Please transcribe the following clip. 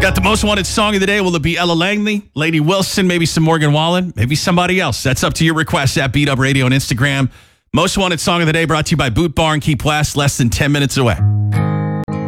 Got the most wanted song of the day. Will it be Ella Langley, Lady Wilson, maybe some Morgan Wallen, maybe somebody else? That's up to your request at Beat Up Radio on Instagram. Most wanted song of the day brought to you by Boot Barn, Key West, less than 10 minutes away.